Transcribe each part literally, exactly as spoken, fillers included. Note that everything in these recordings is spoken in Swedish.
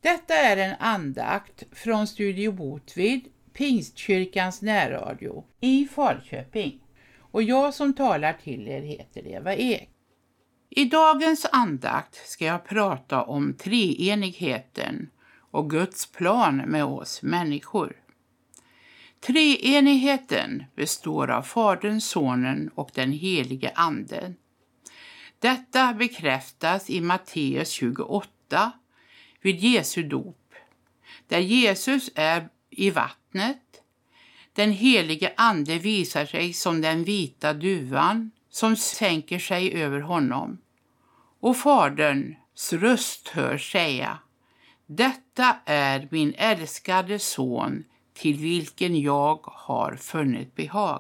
Detta är en andakt från Studio Botvid, Pingstkyrkans närradio i Falköping. Och jag som talar till er heter Eva Ek. I dagens andakt ska jag prata om treenigheten och Guds plan med oss människor. Treenigheten består av Fadern, Sonen och den helige Anden. Detta bekräftas i Matteus tjugoåtta vid Jesu dop, där Jesus är i vattnet. Den helige Ande visar sig som den vita duvan som sänker sig över honom. Och Faderns röst hör säga: detta är min älskade son, till vilken jag har funnit behag.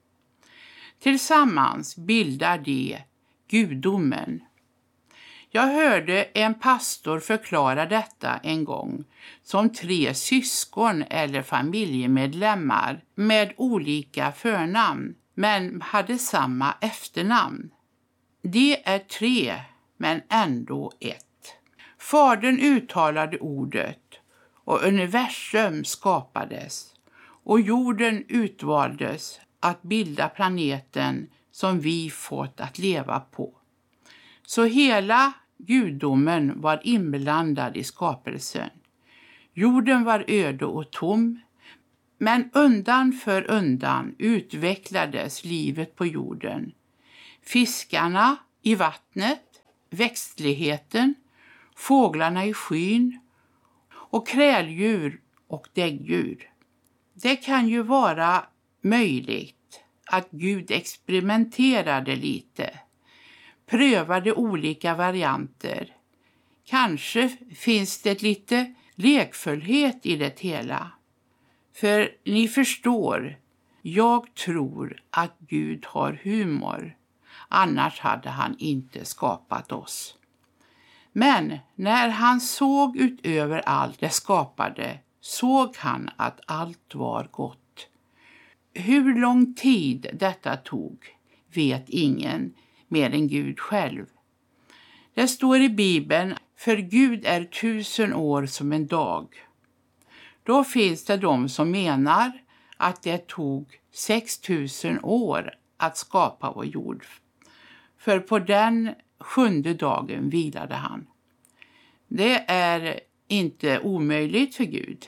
Tillsammans bildar de gudomen. Jag hörde en pastor förklara detta en gång som tre syskon eller familjemedlemmar med olika förnamn men hade samma efternamn. De är tre men ändå ett. Fadern uttalade ordet och universum skapades och jorden utvaldes att bilda planeten som vi fått att leva på. Så hela gudomen var inblandad i skapelsen. Jorden var öde och tom, men undan för undan utvecklades livet på jorden. Fiskarna i vattnet, växtligheten, fåglarna i skyn och kräldjur och däggdjur. Det kan ju vara möjligt att Gud experimenterade lite, prövade olika varianter. Kanske finns det lite lekfullhet i det hela. För ni förstår, jag tror att Gud har humor. Annars hade han inte skapat oss. Men när han såg utöver allt det skapade, såg han att allt var gott. Hur lång tid detta tog vet ingen mer än Gud själv. Det står i Bibeln: för Gud är tusen år som en dag. Då finns det de som menar att det tog sex tusen år att skapa vår jord. För på den sjunde dagen vilade han. Det är inte omöjligt för Gud.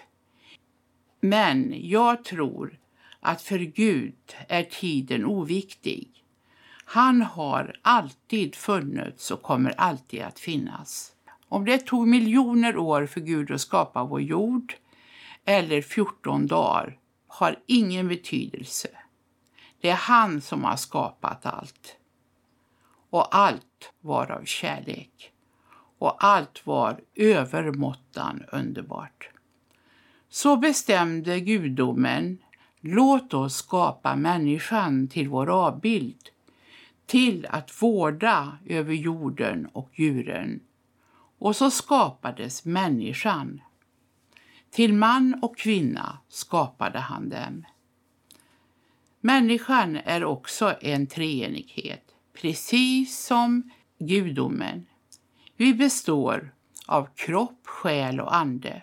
Men jag tror att för Gud är tiden oviktig. Han har alltid funnits och kommer alltid att finnas. Om det tog miljoner år för Gud att skapa vår jord eller fjorton dagar har ingen betydelse. Det är han som har skapat allt. Och allt var av kärlek. Och allt var övermåttan underbart. Så bestämde gudomen: låt oss skapa människan till vår avbild, till att vårda över jorden och djuren. Och så skapades människan. Till man och kvinna skapade han dem. Människan är också en treenighet, precis som gudomen. Vi består av kropp, själ och ande.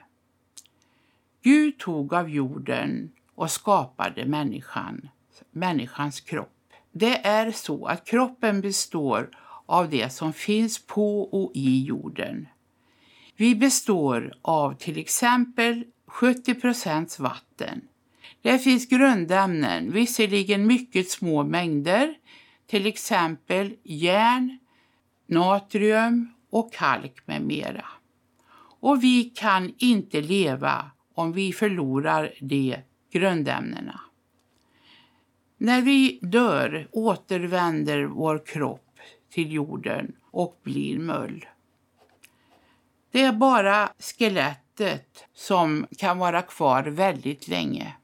Gud tog av jorden och skapade människan, människans kropp. Det är så att kroppen består av det som finns på och i jorden. Vi består av till exempel sjuttio procent vatten. Det finns grundämnen, visserligen mycket små mängder, till exempel järn, natrium och kalk med mera. Och vi kan inte leva om vi förlorar de grundämnena. När vi dör återvänder vår kropp till jorden och blir möll. Det är bara skelettet som kan vara kvar väldigt länge.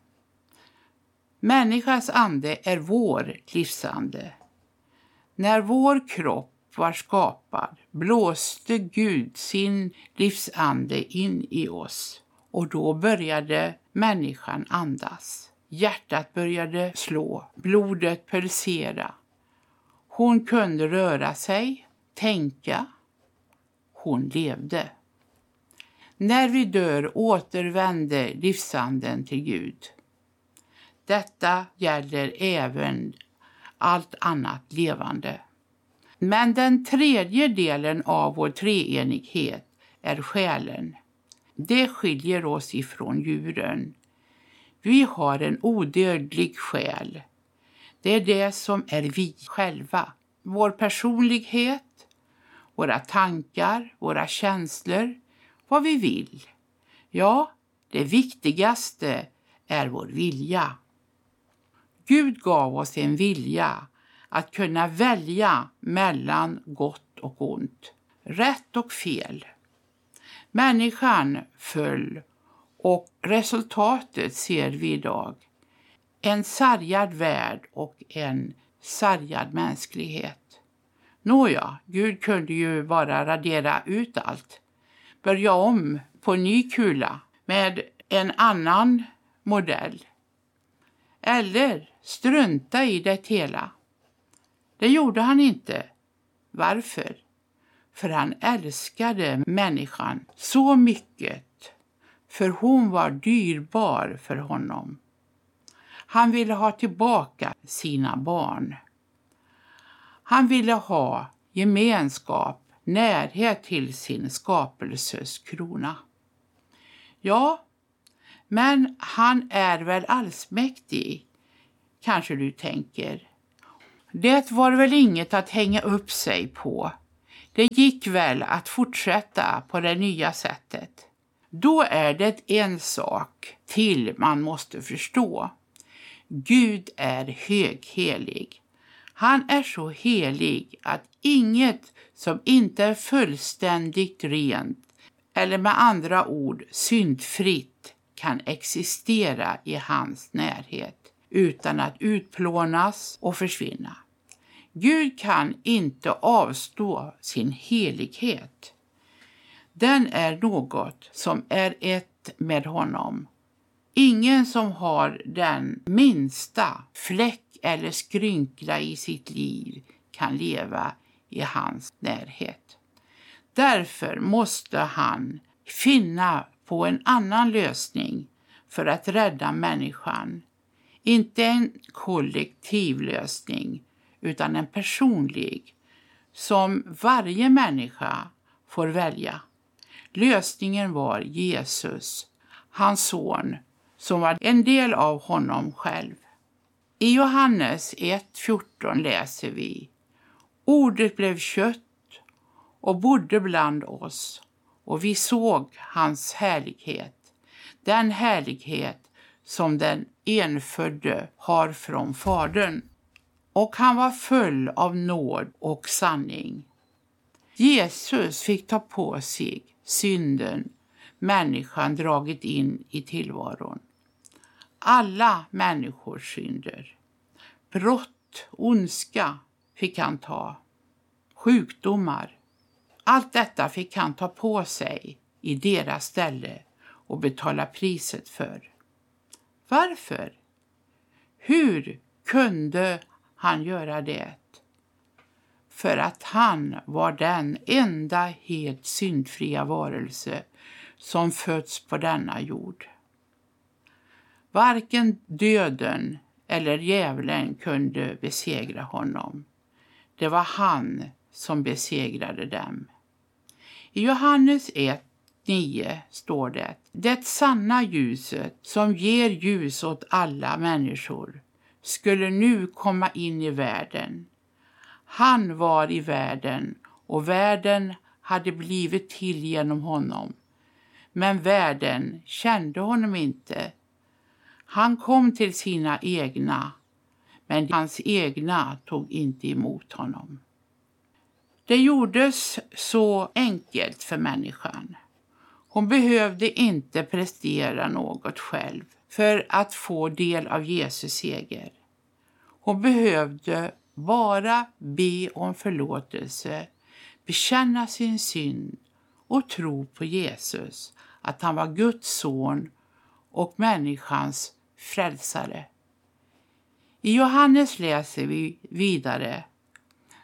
Människans ande är vår livsande. När vår kropp var skapad blåste Gud sin livsande in i oss. Och då började människan andas. Hjärtat började slå, blodet pulsera. Hon kunde röra sig, tänka. Hon levde. När vi dör återvänder livsanden till Gud. Detta gäller även allt annat levande. Men den tredje delen av vår treenighet är själen. Det skiljer oss ifrån djuren. Vi har en odödlig själ. Det är det som är vi själva. Vår personlighet, våra tankar, våra känslor, vad vi vill. Ja, det viktigaste är vår vilja. Gud gav oss en vilja att kunna välja mellan gott och ont, rätt och fel. Människan föll och resultatet ser vi idag. En sargad värld och en sargad mänsklighet. Nåja, Gud kunde ju bara radera ut allt. Börja om på ny kula med en annan modell. Eller strunta i det hela. Det gjorde han inte. Varför? För han älskade människan så mycket. För hon var dyrbar för honom. Han ville ha tillbaka sina barn. Han ville ha gemenskap, närhet till sin skapelses krona. Ja, men han är väl allsmäktig, kanske du tänker. Det var väl inget att hänga upp sig på. Det gick väl att fortsätta på det nya sättet. Då är det en sak till man måste förstå. Gud är höghelig. Han är så helig att inget som inte är fullständigt rent, eller med andra ord syndfritt, kan existera i hans närhet utan att utplånas och försvinna. Gud kan inte avstå sin helighet. Den är något som är ett med honom. Ingen som har den minsta fläck eller skrynkla i sitt liv kan leva i hans närhet. Därför måste han finna på en annan lösning för att rädda människan. Inte en kollektiv lösning utan en personlig som varje människa får välja. Lösningen var Jesus, hans son, som var en del av honom själv. I Johannes ett fjorton läser vi: Ordet blev kött och bodde bland oss, och vi såg hans härlighet, den härlighet som den enfödde har från Fadern. Och han var full av nåd och sanning. Jesus fick ta på sig synden människan dragit in i tillvaron. Alla människors synder. Brott, ondska fick han ta. Sjukdomar. Allt detta fick han ta på sig i deras ställe och betala priset för. Varför? Hur kunde han göra det? För att han var den enda helt syndfria varelse som föds på denna jord. Varken döden eller djävulen kunde besegra honom. Det var han som besegrade dem. I Johannes ett nio står det: Det sanna ljuset som ger ljus åt alla människor skulle nu komma in i världen. Han var i världen och världen hade blivit till genom honom. Men världen kände honom inte. Han kom till sina egna, men hans egna tog inte emot honom. Det gjordes så enkelt för människan. Hon behövde inte prestera något själv för att få del av Jesus seger. Hon behövde bara be om förlåtelse, bekänna sin synd och tro på Jesus, att han var Guds son och människans frälsare. I Johannes läser vi vidare: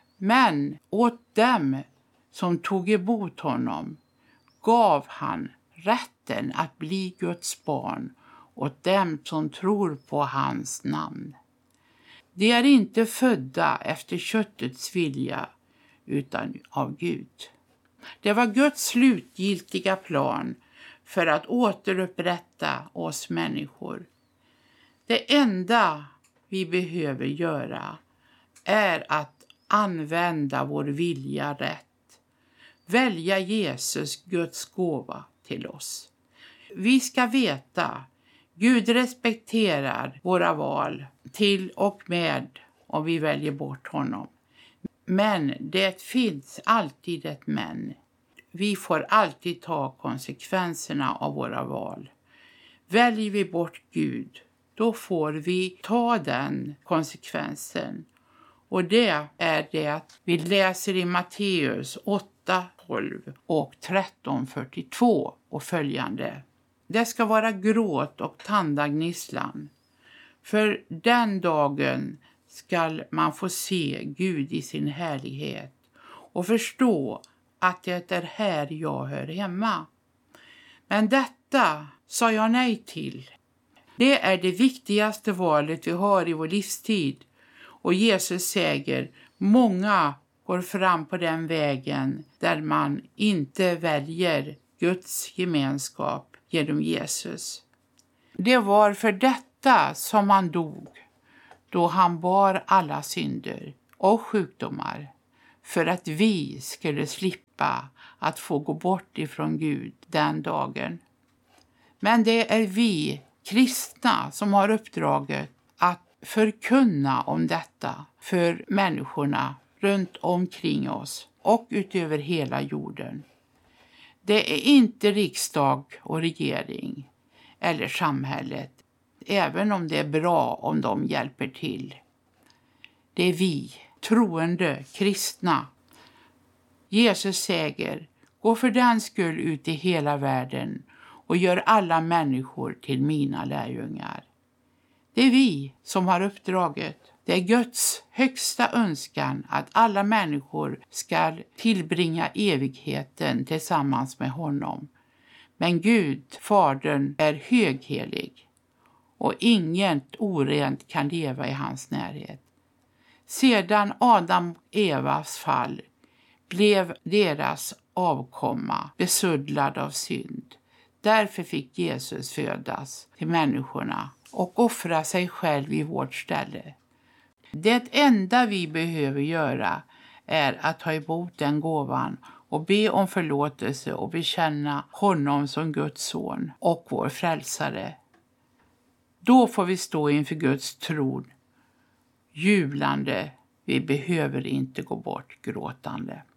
Men åt dem som tog emot honom gav han rätten att bli Guds barn åt dem som tror på hans namn. De är inte födda efter köttets vilja utan av Gud. Det var Guds slutgiltiga plan för att återupprätta oss människor. Det enda vi behöver göra är att använda vår vilja rätt. Välja Jesus, Guds gåva till oss. Vi ska veta, Gud respekterar våra val till och med om vi väljer bort honom. Men det finns alltid ett men. Vi får alltid ta konsekvenserna av våra val. Väljer vi bort Gud, då får vi ta den konsekvensen. Och det är det att vi läser i Matteus åtta tolv och tretton fyrtiotvå och följande. Det ska vara gråt och tandagnisslan. För den dagen skall man få se Gud i sin härlighet och förstå att det är här jag hör hemma. Men detta sa jag nej till. Det är det viktigaste valet vi har i vår livstid. Och Jesus säger, många går fram på den vägen där man inte väljer Guds gemenskap genom Jesus. Det var för detta som han dog, då han bar alla synder och sjukdomar, för att vi skulle slippa att få gå bort ifrån Gud den dagen. Men det är vi kristna som har uppdraget att förkunna om detta för människorna runt omkring oss och utöver hela jorden. Det är inte riksdag och regering eller samhället, även om det är bra om de hjälper till. Det är vi, troende kristna. Jesus säger, gå för den skull ut i hela världen och gör alla människor till mina lärjungar. Det är vi som har uppdraget. Det är Guds högsta önskan att alla människor ska tillbringa evigheten tillsammans med honom. Men Gud, Fadern, är höghelig och inget orent kan leva i hans närhet. Sedan Adam och Evas fall blev deras avkomma besuddlad av synd. Därför fick Jesus födas till människorna och offra sig själv i vårt ställe. Det enda vi behöver göra är att ta emot den gåvan och be om förlåtelse och bekänna honom som Guds son och vår frälsare. Då får vi stå inför Guds tron, jublande. Vi behöver inte gå bort gråtande.